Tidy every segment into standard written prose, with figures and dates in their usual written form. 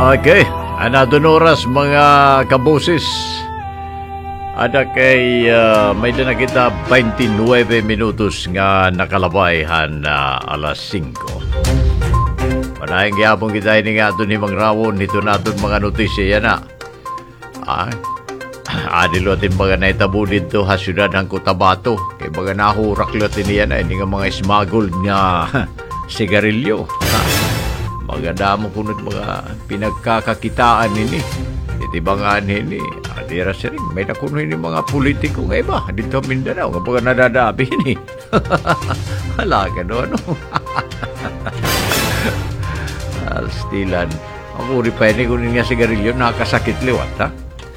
Okay, anadon oras mga kabusis. Ada kay may na kita 29 minutos nga nakalabay alas 5. Panahing gyapon kita ini nga doon ni Mang Rawon nito naton mga notisya yan na. Adilo atin mga naitabo dito ha syudad ng Cotabato. Kay mga nahurak lotin yan ini nga mga smuggled nga sigarilyo. Mga damo kunot mga pinagkakakitaan nini. Iti bangaan nini. Adira siring. May nakuno ini mga politiko nga iba. Dito Mindanao. Nga mga nadadabi ni. Hala ka no ano. Alstilan. Ang uri pa ini kunin nga sigarilyo. Nakasakit liwat ha.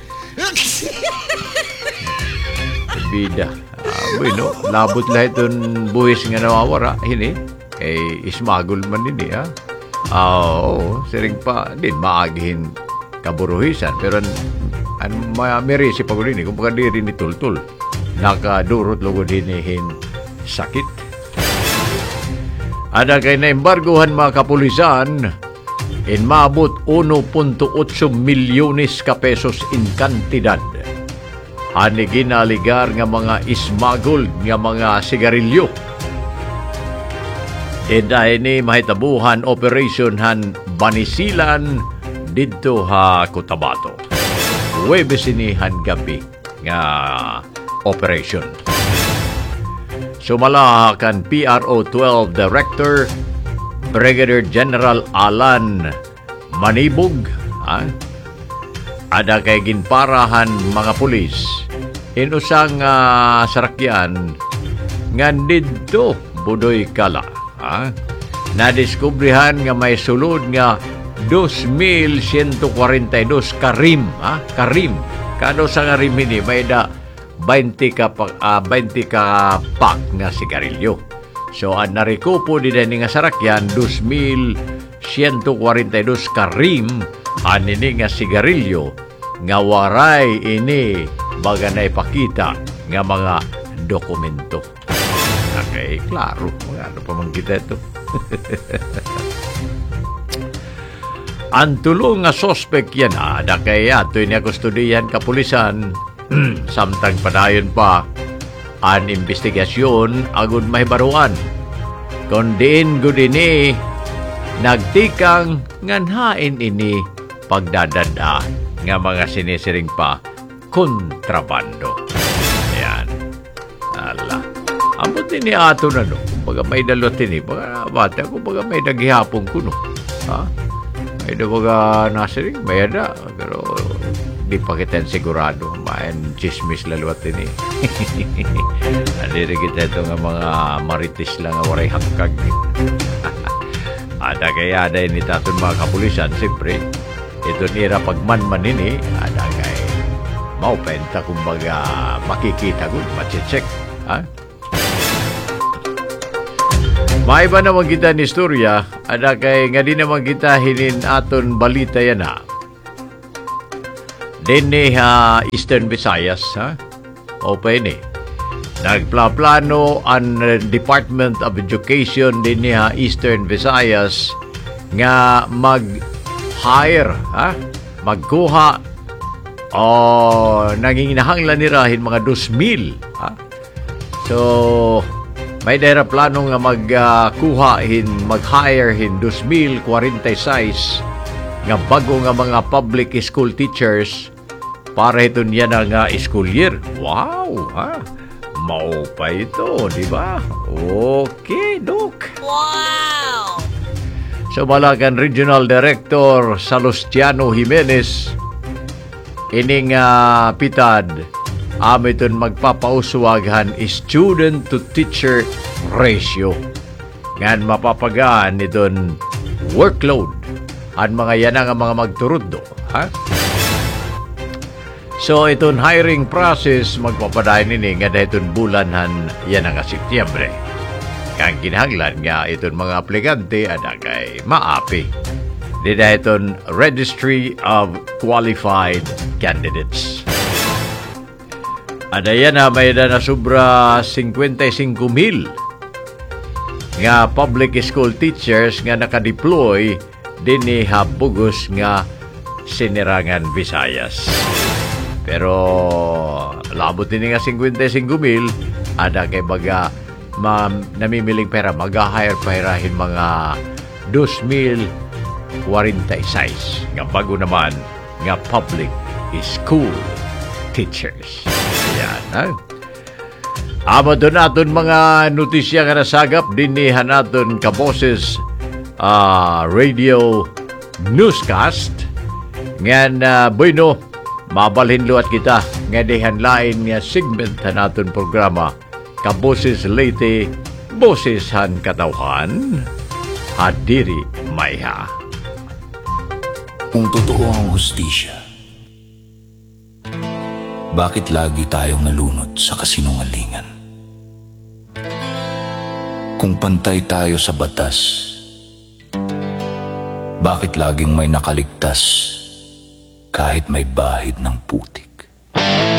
Bida. Bueno, labot lahat itong buwis nga nawawara. Hini. Ismagol man nini ha. Oo, siring pa din maagihin kaburuhisan pero may si pagulini kung baka diri ni tultul nakadurot lugod hinihin sakit. Ada kay na embargohan mga kapulisan in maabot 1.8 milyones ka pesos in kantidad ani ginaligar nga mga smuggled nga mga sigarilyo. Dahil ni mahitabuhan operation han Banisilan dito ha Cotabato. Huwebes ini han gabi nga operation. Sumala kan PRO 12 Director Brigadier General Alan Manibog. Ada kay ginparahan mga pulis inusang sarakyan nga dito Budoy Kala. Nadiskubrihan nga may sulod nga 2,142 karim. Karim. Kano sa nga rim ini may da 20 ka pak nga sigarilyo. So narikupo din nga sarakyan 2,142 karim anini nga sigarilyo nga waray ini baga na ipakita nga mga dokumento. Okay, klaro. Ano pa man kita ito? Ang tulong nga sospek yan ada kaya ito niya kustudiyan kapulisan samtang padayon pa an investigasyon agud mahibaruan. Kundiin gud ini nagtikang nganhain ini pagdadada nga mga sinisiring pa kontrabando. Ayan. Allah. Ambot ni ato na no. Kumbaga may dalot ini. Baga bata ko baga may naghihapong kuno. May baga nasiring. May ada. Pero di pa kita sigurado. Mayan chismis lalwat ini. Andiri kita ito nga mga maritis lang nga waray hangkag. Ada kaya ada ini taton mga kapulisan. Siyempre, ito nira pagmanman ini. Ada kay maupenta kumbaga makikita ko. Machicheck. May ba naman kita ni istorya, ada kay nga di naman kita hinin aton balita yan ha. Dini Eastern Visayas ha. O pa ini. Nagplaplano ang Department of Education dini Eastern Visayas nga mag-hire ha. Magkuha o nanginginahanglan nirahin mga 2,000 ha. So may dahil plano nga mag-hire 2,046 nga bago nga mga public school teachers para ito niya na nga school year. Wow! Ha? Mau pa ito, di ba? Okay, Doc. Wow! So, Balacan Regional Director Salustiano Jimenez ining pitad amiton magpapauswaghan student-to-teacher ratio. Ngan mapapagaan iton workload ang mga yan ang mga magturod do. Ha? So, iton hiring process magpapadayon nini nga dahil iton bulanhan yan ang Setyembre. Kang kinahanglan nga iton mga aplikante ada kay maapi. Dida iton Registry of Qualified Candidates. Ada yan may na sobra 55,000 nga public school teachers nga nakadeploy dinhi Habugos nga Sinirangan, Visayas. Pero labot din nga 55,000 ada kay baga namimiling pera mag-hire pahirahin mga 2,046 nga bago naman nga public school teachers. Yan, ha? Amo doon natin mga notisya nga nasagap dinihan natin kaboses radio newscast ngan bueno mabalhin luat kita nga dihan lain nga segment naton programa kaboses Leyte boses han katawhan hadiri mayha. Kung totoo ang hustisya, bakit lagi tayong nalunod sa kasinungalingan? Kung pantay tayo sa batas, bakit laging may nakaligtas kahit may bahid ng putik?